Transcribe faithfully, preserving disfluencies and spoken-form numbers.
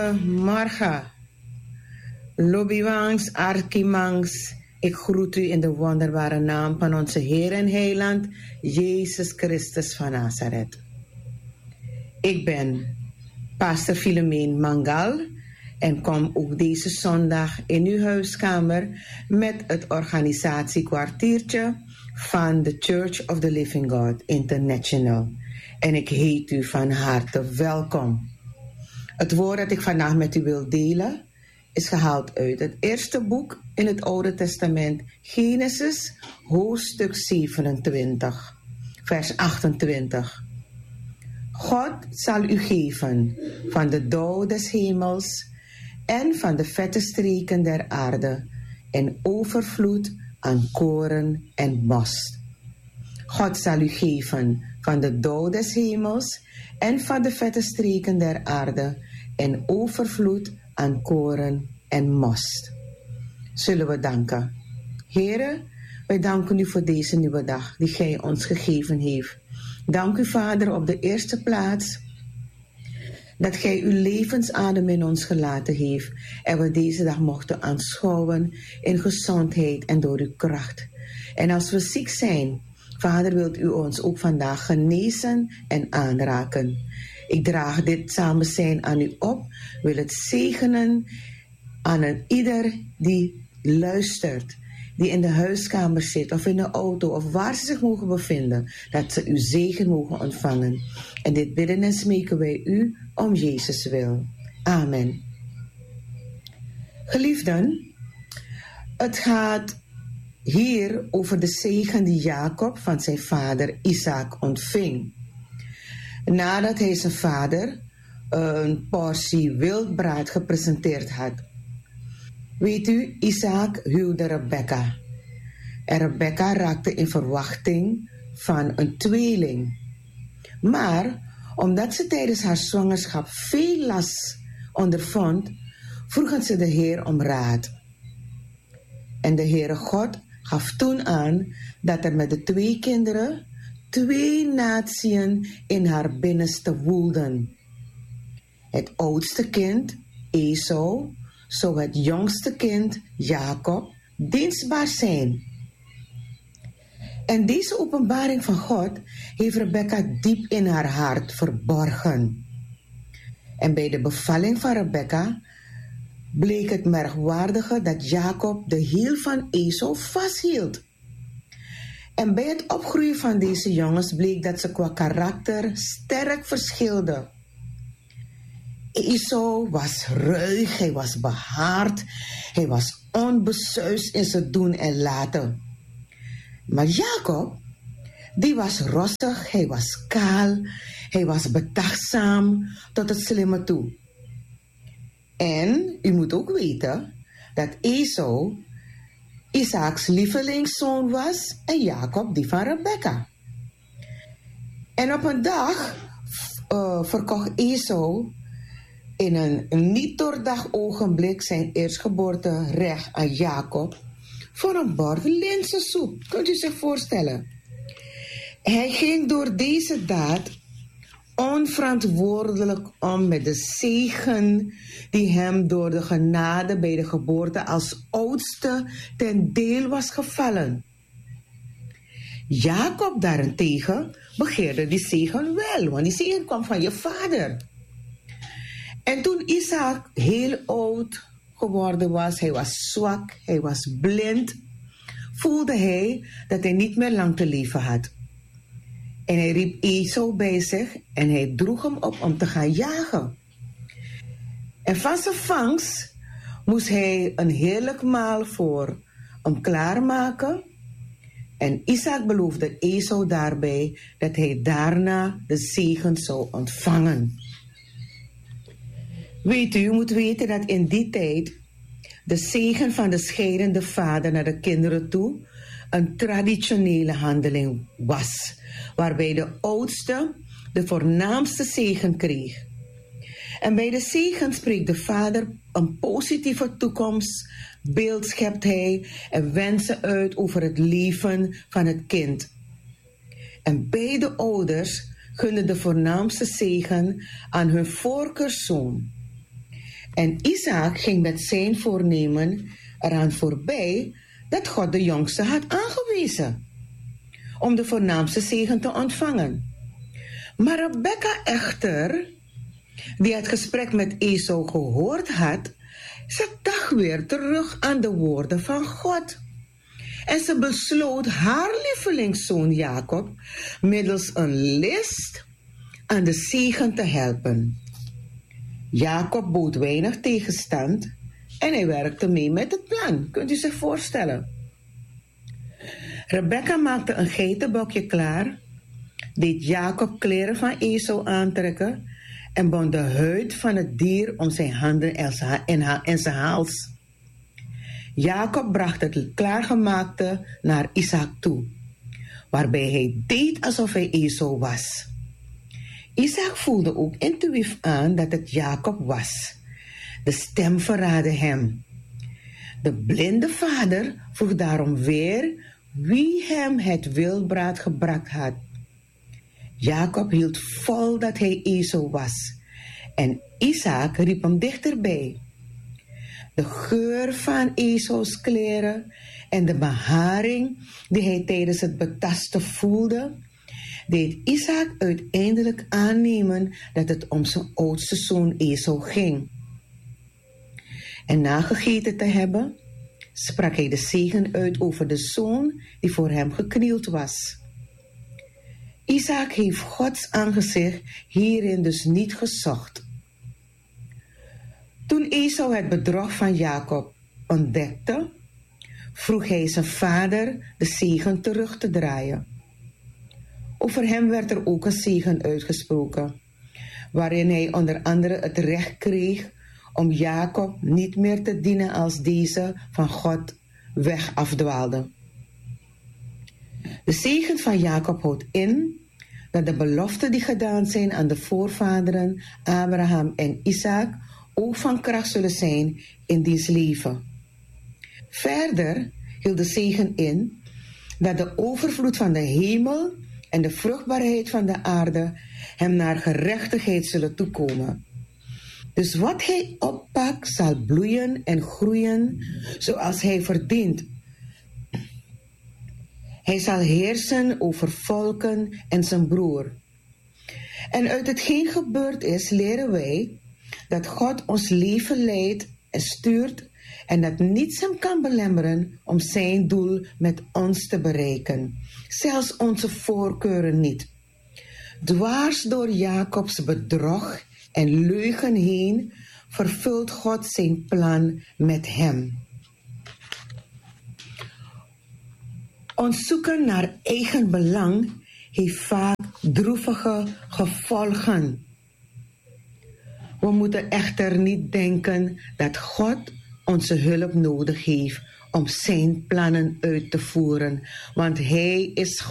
Goedemorgen. Lobiwangs, Arkimangs, ik groet u in de wonderbare naam van onze Heer en Heiland, Jezus Christus van Nazareth. Ik ben pastor Philomeen Mangal en kom ook deze zondag in uw huiskamer met het organisatiekwartiertje van de Church of the Living God International. En ik heet u van harte welkom. Het woord dat ik vandaag met u wil delen is gehaald uit het eerste boek in het Oude Testament, Genesis, hoofdstuk zevenentwintig, vers achtentwintig. God zal u geven van de dauw des hemels en van de vette streken der aarde en overvloed aan koren en mast. God zal u geven van de dauw des hemels en van de vette streken der aarde en overvloed aan koren en mast. Zullen we danken. Heere, wij danken u voor deze nieuwe dag die gij ons gegeven heeft. Dank u, Vader, op de eerste plaats dat gij uw levensadem in ons gelaten heeft en we deze dag mochten aanschouwen in gezondheid en door uw kracht. En als we ziek zijn, Vader, wilt u ons ook vandaag genezen en aanraken. Ik draag dit samen zijn aan u op, wil het zegenen aan een ieder die luistert, die in de huiskamer zit of in de auto of waar ze zich mogen bevinden, dat ze uw zegen mogen ontvangen. En dit bidden en smeken wij u om Jezus wil. Amen. Geliefden, het gaat hier over de zegen die Jacob van zijn vader Isaac ontving. Nadat hij zijn vader een portie wildbraad gepresenteerd had. Weet u, Isaac huwde Rebekka. En Rebekka raakte in verwachting van een tweeling. Maar omdat ze tijdens haar zwangerschap veel last ondervond, vroegen ze de Heer om raad. En de Heere God gaf toen aan dat er met de twee kinderen twee natieën in haar binnenste woelden. Het oudste kind, Esau, zou het jongste kind, Jacob, dienstbaar zijn. En deze openbaring van God heeft Rebekka diep in haar hart verborgen. En bij de bevalling van Rebekka bleek het merkwaardige dat Jacob de hiel van Esau vasthield. En bij het opgroeien van deze jongens bleek dat ze qua karakter sterk verschilden. Esau was ruig, hij was behaard, hij was onbesuisd in zijn doen en laten. Maar Jacob, die was rossig, hij was kaal, hij was bedachtzaam tot het slimme toe. En u moet ook weten dat Esau Isaaks lievelingszoon was en Jacob die van Rebekka. En op een dag uh, verkocht Esau in een niet doordacht ogenblik zijn eerstgeboorte recht aan Jacob voor een bord linzensoep. Kunt u zich voorstellen? Hij ging door deze daad onverantwoordelijk om met de zegen die hem door de genade bij de geboorte als oudste ten deel was gevallen. Jacob daarentegen begeerde die zegen wel, want die zegen kwam van je vader. En toen Isaac heel oud geworden was, hij was zwak, hij was blind, voelde hij dat hij niet meer lang te leven had. En hij riep Esau bij zich en hij droeg hem op om te gaan jagen. En van zijn vangst moest hij een heerlijk maal voor hem klaarmaken. En Isaac beloofde Esau daarbij dat hij daarna de zegen zou ontvangen. Weet u, u moet weten dat in die tijd de zegen van de scheidende vader naar de kinderen toe een traditionele handeling was, waarbij de oudste de voornaamste zegen kreeg. En bij de zegen spreekt de vader een positieve toekomstbeeld, schept hij en wensen uit over het leven van het kind. En beide ouders gunnen de voornaamste zegen aan hun voorkeurszoon. En Isaac ging met zijn voornemen eraan voorbij dat God de jongste had aangewezen om de voornaamste zegen te ontvangen. Maar Rebekka echter, die het gesprek met Esau gehoord had, ze dacht weer terug aan de woorden van God. En ze besloot haar lievelingszoon Jacob middels een list aan de zegen te helpen. Jacob bood weinig tegenstand en hij werkte mee met het plan. Kunt u zich voorstellen? Rebekka maakte een geitenbokje klaar, deed Jacob kleren van Esau aantrekken en bond de huid van het dier om zijn handen en zijn hals. Jacob bracht het klaargemaakte naar Isaac toe, waarbij hij deed alsof hij Esau was. Isaac voelde ook intuïtief aan dat het Jacob was. De stem verraadde hem. De blinde vader vroeg daarom weer wie hem het wildbraad gebracht had. Jacob hield vol dat hij Esau was en Isaac riep hem dichterbij. De geur van Esau's kleren en de beharing die hij tijdens het betasten voelde, deed Isaac uiteindelijk aannemen dat het om zijn oudste zoon Esau ging. En na gegeten te hebben, sprak hij de zegen uit over de zoon die voor hem geknield was. Isaac heeft Gods aangezicht hierin dus niet gezocht. Toen Esau het bedrog van Jacob ontdekte, vroeg hij zijn vader de zegen terug te draaien. Over hem werd er ook een zegen uitgesproken, waarin hij onder andere het recht kreeg om Jacob niet meer te dienen als deze van God weg afdwaalde. De zegen van Jacob houdt in dat de beloften die gedaan zijn aan de voorvaderen Abraham en Isaac ook van kracht zullen zijn in diens leven. Verder hield de zegen in dat de overvloed van de hemel en de vruchtbaarheid van de aarde hem naar gerechtigheid zullen toekomen. Dus wat hij oppakt zal bloeien en groeien zoals hij verdient. Hij zal heersen over volken en zijn broer. En uit hetgeen gebeurd is leren wij dat God ons leven leidt en stuurt en dat niets hem kan belemmeren om zijn doel met ons te bereiken. Zelfs onze voorkeuren niet. Dwars door Jacobs bedrog en leugen heen vervult God zijn plan met hem. Ons zoeken naar eigen belang heeft vaak droevige gevolgen. We moeten echter niet denken dat God onze hulp nodig heeft om zijn plannen uit te voeren, want hij is